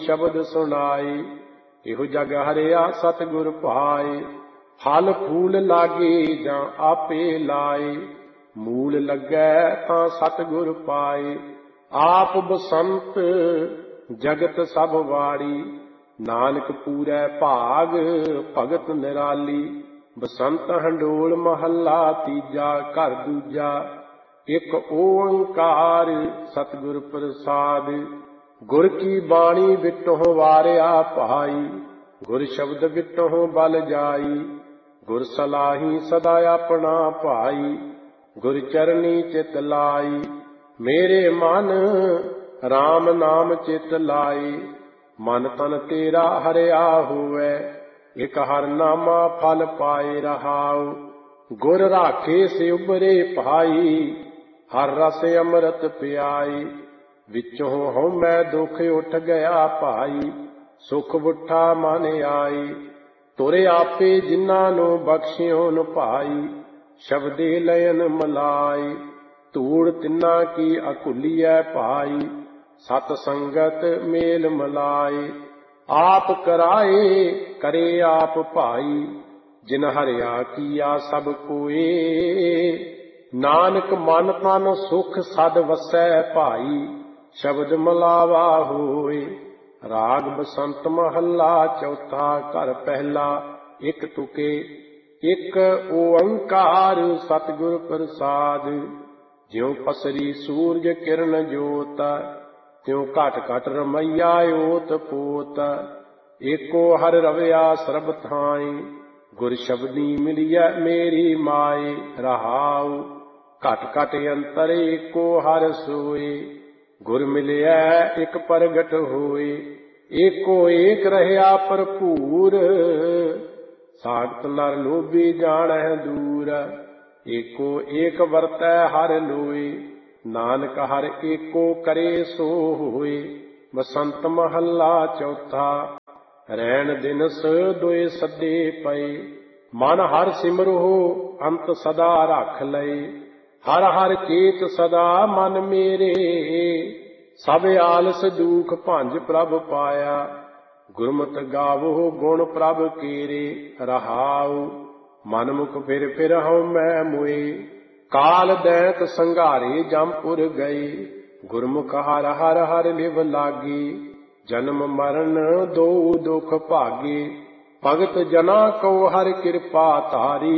शब्द सुनाए। इहो जग हरिया सतगुर पाए। फल फूल लागे जां आपे लाए। मूल लगे तां सतगुर पाए। आप बसंत जगत सब वारी। नानक पूरै भाग भगत निराली। बसंत हंडोल महला तीजा। घर दूजा एक ओंकार सतगुर प्रसाद। गुर की बाणी विटों वारिया भाई। गुर शब्द विटों बल जाई। गुर सलाही सदा अपना भाई। गुर चरनी चित लाई। मेरे मन राम नाम चित लाई। मन तन तेरा हरिया होवै। एक हर नामा फल पाए रहाओ। गुर राखे से उबरे भाई। हर रस अमृत पियाई। विचों हਉਮੈ दुख उठ गया भाई। सुख बुठा मन आई। तुरे आपे जिन्ना नु बख्शियोन भाई। शब्दे लयन मलाई। धूड़ तिन्ना की अकुलिय भाई। सत संगत मेल मलाई। आप कराए करे आप भाई। जिन हरिया किया सब कोए। नानक मन तन सुख सद वसै भाई। शब्द मलावा होए। राग बसंत महला चौथा। घर पहला एक तुके। एक ओंकार सतगुर प्रसाद। ज्यों पसरी सूरज किरण जोत। त्यों घट घट रमैया ओत पोत। एको हर रवया सरब थाई। गुर शब्दी मिलिया मेरी माए रहाऊ। घट घट अंतर एको हर सोए। गुर मिलिया एक प्रगट होए। एको एक रहया भरपूर। सागत नर लोभी जाणै दूर। एको एक वरतै हर लोए। नानक हर एको करे सो होए। बसंत महला चौथा। रैन दिनस दोए सदे पए। मन हर सिमरहो अंत सदा रख लए। हर हर चेत सदा मन मेरे। सब आलस दुख भंज प्रभ पाया। गुरमत गावो गुण प्रभ केरे रहाऊ। मन मुख फिर हਉਮੈ मोए। काल दैत संघारे जमपुर गए। गुरमुख हर हर हर लिव लागे। जन्म मरण दो दुख भागे। भगत जना को हर कृपा तारी।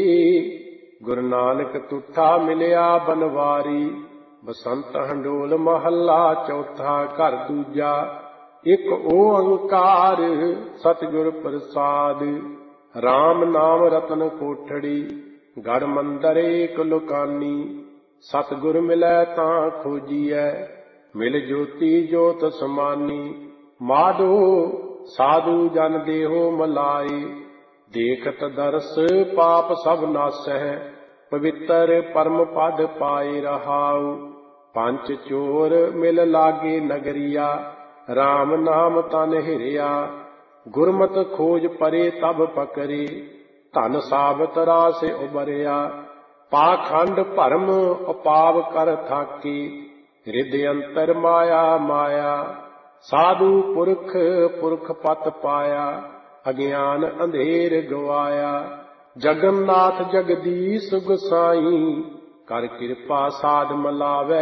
गुरु नानक तुठा मिलिया बनवारी। बसंत हंडोल महला चौथा। घर दूजा एक ओंकार सतगुर प्रसाद। राम नाम रतन कोठड़ी। गढ़ मंदर एक लुकानी। सतगुर मिलै तां खोजीਐ। मिल ज्योति ज्योत समानी। माधो साधु जन देहो मलाई। देखत दरस पाप सब नासै। पवित्र परम पद पाए रहाऊ। पंच चोर मिल लागे नगरिया। राम नाम तन हिरिया। गुरमत खोज परे तब पकरे। धन साबत रास उबरिया। पाखंड भरम उपाव कर थाके। हृदय अंतर माया माया। साधु पुरख पुरख पत पाया। अज्ञान अंधेर गवाया। जगन्नाथ जगदीश गोसाई। कर कृपा साध मलावै।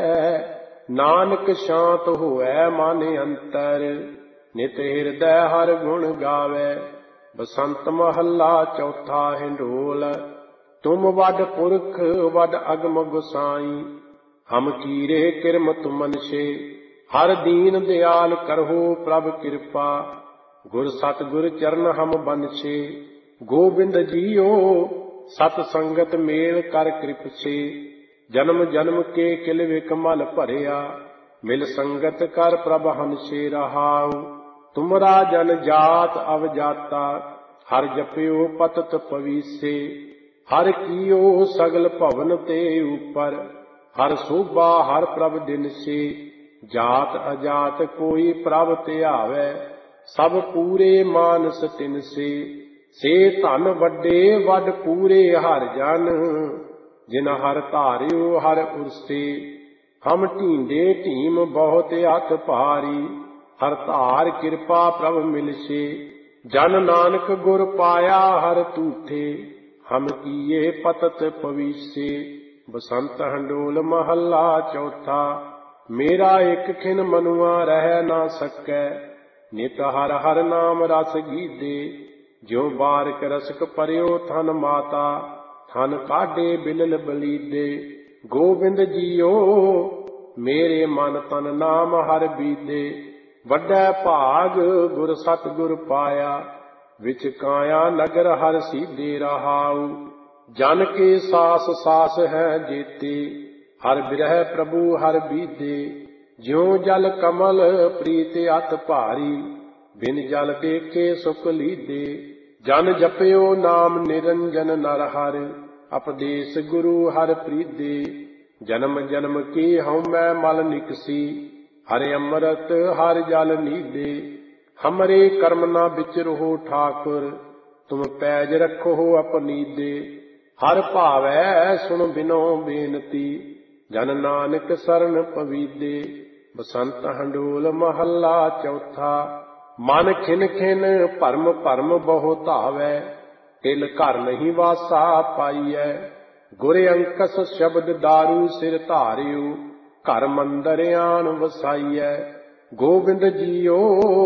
नानक शांत होए मन अंतर। नित हृदय हर गुण गावै। बसंत महला चौथा। हिंडोल तुम वड पुरख वड अगम गोसाई। हम कीरे किरम तुमन से। हर दीन दयाल करहो प्रभ कृपा। गुर सतगुर चरण हम बनसे। गोबिंद जीओ सत संगत मेल कर कृप से। जन्म जन्म के किल विकमल भरिया। मिल संगत कर प्रभ हंसे रहाऊ। तुमरा जन जात अवजाता। हर जपियो पतत पवीसे। हर कियो सगल भवन ते ऊपर। हर शोभा हर प्रभ दिन से। जात अजात कोई प्रभ ध्यावै। सब पूरे मानस तिन से। से धन वड्डे वड पूरे हर जन। जिन हर धारियो हर उरसे। हम ढींडे ढीम बहुत अत भारी। ਹਰ ਧਾਰ ਕਿਰਪਾ ਪ੍ਰਭ ਮਿਲਸੇ। ਜਨ ਨਾਨਕ ਗੁਰ ਪਾਇਆ ਹਰ ਤੂਠੇ, ਹਮ ਕੀਏ ਪਤਤ ਪਵੀਸੇ। ਬਸੰਤ ਹੰਡੋਲ ਮਹੱਲਾ ਚੌਥਾ। ਮੇਰਾ ਇੱਕ ਖਿਨ ਮਨੁਆ ਰਹਿ ਨਾ ਸਕੈ, ਨਿਤ ਹਰ ਹਰ ਨਾਮ ਰਸ ਗੀਦੇ। ਜਿਉ ਬਾਰਿਕ ਰਸਕ ਪਰਿਓ ਥਨ ਮਾਤਾ, ਥਨ ਕਾਢੇ ਬਿਲਲ ਬਲੀਦੇ। ਗੋਬਿੰਦ ਜੀਓ ਮੇਰੇ ਮਨ ਤਨ ਨਾਮ ਹਰ ਬੀਦੇ। ਵੱਡਾ ਭਾਗ ਗੁਰ ਸਤਿਗੁਰ ਪਾਇਆ, ਵਿੱਚ ਕਾਇਆ ਨਗਰ ਹਰ ਸੀਧੇ ਰਹਾਉ। ਜਨ ਕੇ ਸਾਸ ਸਾਸ ਹੈ ਜੇਤੇ, ਹਰ ਬਿਰਹਿ ਪ੍ਰਭੂ ਹਰ ਬੀਦੇ। ਜਿਉ ਜਲ ਕਮਲ ਪ੍ਰੀਤ ਅਤ ਭਾਰੀ, ਬਿਨ ਜਲ ਦੇਖੇ ਸੁਖ ਲੀਦੇ। ਜਨ ਜਪਿਓ ਨਾਮ ਨਿਰੰਜਨ ਨਰ ਹਰਿ, ਉਪਦੇਸ ਗੁਰੂ ਹਰਿ ਪ੍ਰੀਦੇ। ਜਨਮ ਜਨਮ ਕੀ ਹਉਮੈ ਮਲ ਨਿਕਸੀ, ਹਰਿ ਅੰਮ੍ਰਿਤ ਹਰਿ ਜਲ ਨੀਦੇ। ਹਮਰੇ ਕਰਮ ਨਾ ਵਿਚਰਹੁ ਠਾਕੁਰ, ਤੁਮ ਪੈਜ ਰੱਖੋ ਅਪਨੀਦੇ। ਹਰ ਭਾਵੈ ਸੁਣ ਬਿਨੋ ਬੇਨਤੀ, ਜਨ ਨਾਨਕ ਸਰਨ ਪਵੀਦੇ। ਬਸੰਤ ਹੰਡੋਲ ਮਹੱਲਾ ਚੌਥਾ। ਮਨ ਖਿਨ ਖਿਨ ਭਰਮ ਭਰਮ ਬਹੁ ਧਾਵੈ, ਤਿਲ ਘਰ ਨਹੀਂ ਵਾਸਾ ਪਾਈਐ। ਗੁਰ ਅੰਕਸ ਸ਼ਬਦ ਦਾਰੂ ਸਿਰ ਧਾਰਿਓ, ਘਰ ਮੰਦਰ ਆਣ ਵਸਾਈਐ। ਗੋਬਿੰਦ ਜੀਓ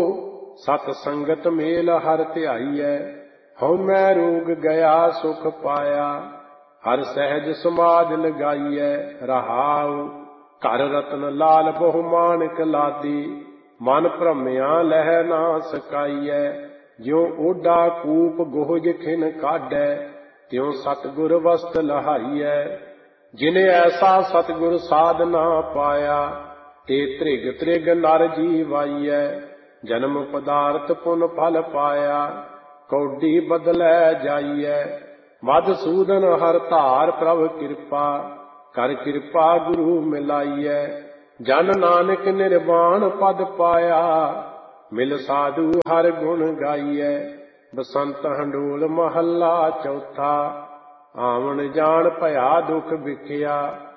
ਸਤ ਸੰਗਤ ਮੇਲ ਹਰ ਧਿਆਈਐ। ਹਉਮੈ ਰੋਗ ਗਿਆ ਸੁਖ ਪਾਇਆ, ਹਰ ਸਹਿਜ ਸਮਾਧ ਲਗਾਈਐ। ਰਹਾਉ ਘਰ ਰਤਨ ਲਾਲ ਬਹੁ ਮਾਣਕ ਲਾਦੀ, ਮਨ ਭ੍ਰਮਿਆ ਲਹਿ ਨਾ ਸਕਾਈਐ। ਜਿਉ ਓਡਾ ਕੂਪ ਗੋਹਜ ਖਿਨ ਕਾਢੈ, ਤਿਉ ਸਤਿਗੁਰ ਵਸਤ ਲਹਾਈਐ। ਜਿਨੇ ਐਸਾ ਸਤਿਗੁਰ ਸਾਧ ਨਾ ਪਾਇਆ, ਤੇ ਤ੍ਰਿਗ ਤ੍ਰਿਗ ਨਰ ਜੀਵਾਈਐ। ਜਨਮ ਪਦਾਰਥ ਪੁਨ ਫਲ ਪਾਇਆ, ਕੌਡੀ ਬਦਲੈ ਜਾਈਐ। ਮਧੂਸੂਦਨ ਹਰ ਧਾਰ ਪ੍ਰਭ ਕਿਰਪਾ, ਕਰ ਕਿਰਪਾ ਗੁਰੂ ਮਿਲਾਈਐ। ਜਨ ਨਾਨਕ ਨਿਰਵਾਣ ਪਦ ਪਾਇਆ, ਮਿਲ ਸਾਧੂ ਹਰ ਗੁਣ ਗਾਈਐ। ਬਸੰਤ ਹੰਡੋਲ ਮਹੱਲਾ ਚੌਥਾ। ਆਵਣ ਜਾਣ ਭਇਆ ਦੁਖ ਵਿਖਿਆ,